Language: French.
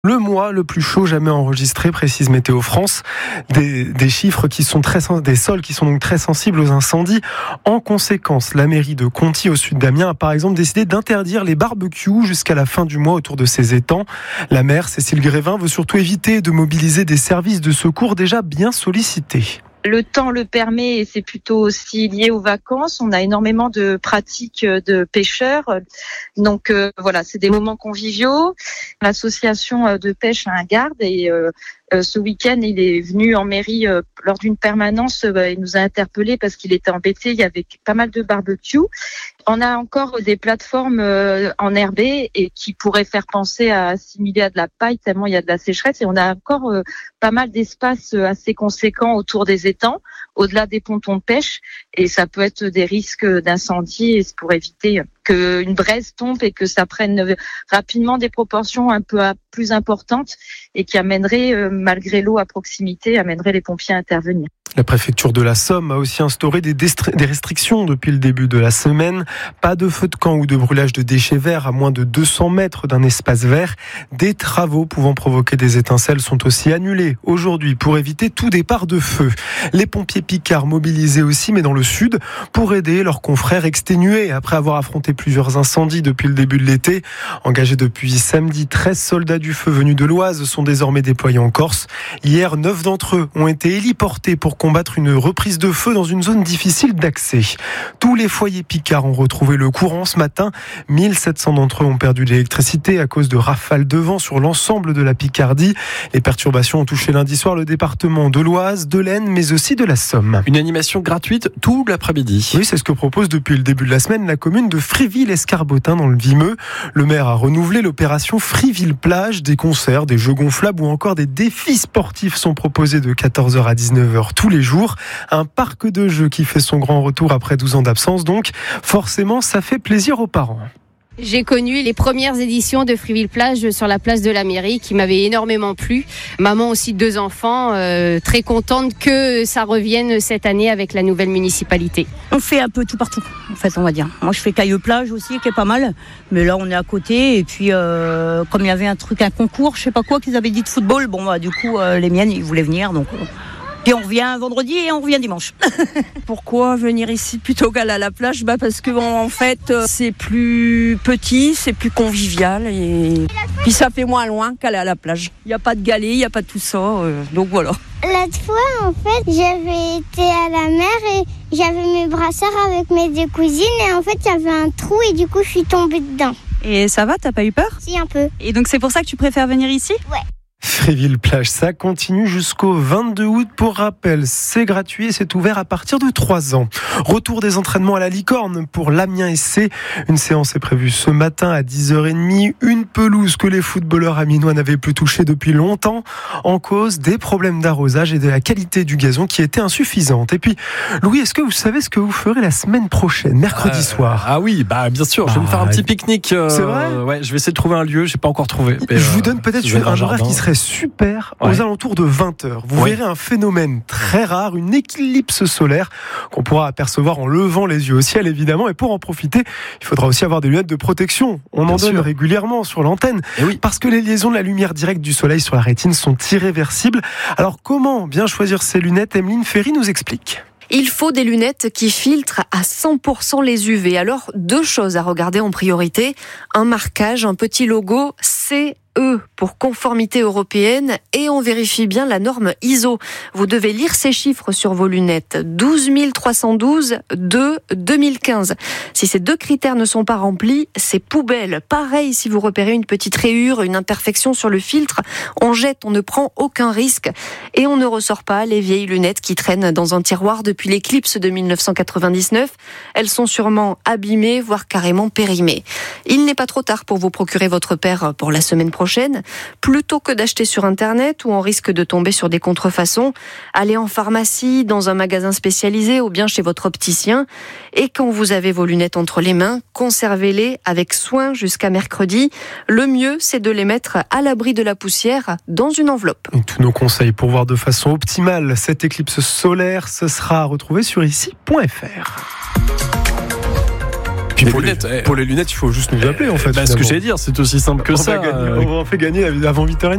Le mois le plus chaud jamais enregistré, précise Météo France. Des chiffres qui sont des sols qui sont donc très sensibles aux incendies. En conséquence, la mairie de Conty, au sud d'Amiens, a par exemple décidé d'interdire les barbecues jusqu'à la fin du mois autour de ces étangs. La maire, Cécile Grévin, veut surtout éviter de mobiliser des services de secours déjà bien sollicités. Le temps le permet et c'est plutôt aussi lié aux vacances. On a énormément de pratiques de pêcheurs. Donc voilà, c'est des moments conviviaux. L'association de pêche a un garde et ce week-end, il est venu en mairie lors d'une permanence. Il nous a interpellés parce qu'il était embêté. Il y avait pas mal de barbecues. On a encore des plateformes enherbées et qui pourraient faire penser à assimiler à de la paille tellement il y a de la sécheresse. Et on a encore pas mal d'espace assez conséquent autour des étangs, au-delà des pontons de pêche. Et ça peut être des risques d'incendie et c'est pour éviter qu'une braise tombe et que ça prenne rapidement des proportions un peu plus importantes et qui amènerait, malgré l'eau à proximité, amènerait les pompiers à intervenir. La préfecture de la Somme a aussi instauré des restrictions depuis le début de la semaine. Pas de feu de camp ou de brûlage de déchets verts à moins de 200 mètres d'un espace vert. Des travaux pouvant provoquer des étincelles sont aussi annulés aujourd'hui pour éviter tout départ de feu. Les pompiers picards mobilisés aussi, mais dans le sud, pour aider leurs confrères exténués après avoir affronté plusieurs incendies depuis le début de l'été. Engagés depuis samedi, 13 soldats du feu venus de l'Oise sont désormais déployés en Corse. Hier, 9 d'entre eux ont été héliportés pour combattre une reprise de feu dans une zone difficile d'accès. Tous les foyers picards ont retrouvé le courant ce matin. 1700 d'entre eux ont perdu de l'électricité à cause de rafales de vent sur l'ensemble de la Picardie. Les perturbations ont touché lundi soir le département de l'Oise, de l'Aisne, mais aussi de la Somme. Une animation gratuite tout l'après-midi. Oui, c'est ce que propose depuis le début de la semaine la commune de Fréville-Escarbotin dans le Vimeux. Le maire a renouvelé l'opération Friville-Plage. Des concerts, des jeux gonflables ou encore des défis sportifs sont proposés de 14h à 19h tous les jours. Un parc de jeux qui fait son grand retour après 12 ans d'absence, donc forcément ça fait plaisir aux parents. J'ai connu les premières éditions de Friville-Plage sur la place de la mairie qui m'avaient énormément plu. Maman aussi de 2 enfants, très contente que ça revienne cette année avec la nouvelle municipalité. On fait un peu tout partout, en fait, on va dire. Moi, je fais Cailleux-Plage aussi, qui est pas mal. Mais là, on est à côté. Et puis, comme il y avait un concours, je sais pas quoi, qu'ils avaient dit de football, bon, bah, du coup, les miennes, ils voulaient venir, donc... Puis on revient vendredi et on revient dimanche. Pourquoi venir ici plutôt qu'à la plage ? Parce que en fait c'est plus petit, c'est plus convivial et puis ça fait moins loin qu'aller à la plage. Il n'y a pas de galets, il n'y a pas tout ça, donc voilà. L'autre fois en fait j'avais été à la mer et j'avais mes brassards avec mes 2 cousines et en fait il y avait un trou et du coup je suis tombée dedans. Et ça va, t'as pas eu peur ? Si, un peu. Et donc c'est pour ça que tu préfères venir ici ? Ouais. Fréville-Plage, ça continue jusqu'au 22 août. Pour rappel, c'est gratuit et c'est ouvert à partir de 3 ans. Retour des entraînements à la Licorne pour l'Amiens SC. Une séance est prévue ce matin à 10h30. Une pelouse que les footballeurs amiénois n'avaient plus touchée depuis longtemps, en cause des problèmes d'arrosage et de la qualité du gazon qui était insuffisante. Et puis, Louis, est-ce que vous savez ce que vous ferez la semaine prochaine, mercredi soir ? Ah oui, bien sûr. Je vais me faire un petit pique-nique. C'est vrai ? Ouais, je vais essayer de trouver un lieu. J'ai pas encore trouvé. Je vous donne peut-être un horaire qui serait super aux alentours de 20h. Vous verrez un phénomène très rare, une éclipse solaire qu'on pourra apercevoir en levant les yeux au ciel, évidemment. Et pour en profiter, il faudra aussi avoir des lunettes de protection. On en donne régulièrement sur l'antenne. Parce que les liaisons de la lumière directe du soleil sur la rétine sont irréversibles. Alors comment bien choisir ces lunettes ? Emeline Ferry nous explique. Il faut des lunettes qui filtrent à 100% les UV. Alors, 2 choses à regarder en priorité. Un marquage, un petit logo CE pour conformité européenne et on vérifie bien la norme ISO. Vous devez lire ces chiffres sur vos lunettes. 12312 de 2015. Si ces 2 critères ne sont pas remplis, c'est poubelle. Pareil, si vous repérez une petite rayure, une imperfection sur le filtre, on jette, on ne prend aucun risque et on ne ressort pas les vieilles lunettes qui traînent dans un tiroir depuis l'éclipse de 1999. Elles sont sûrement abîmées, voire carrément périmées. Il n'est pas trop tard pour vous procurer votre paire pour la semaine prochaine. Plutôt que d'acheter sur Internet où on risque de tomber sur des contrefaçons, allez en pharmacie, dans un magasin spécialisé ou bien chez votre opticien. Et quand vous avez vos lunettes entre les mains, conservez-les avec soin jusqu'à mercredi. Le mieux, c'est de les mettre à l'abri de la poussière dans une enveloppe. Et tous nos conseils pour voir de façon optimale cette éclipse solaire, ce sera à retrouver sur ici.fr. Puis les pour lunettes, pour les lunettes, il faut juste nous appeler en fait. Ce que j'allais dire, c'est aussi simple que ça. On va fait gagner avant 8h30.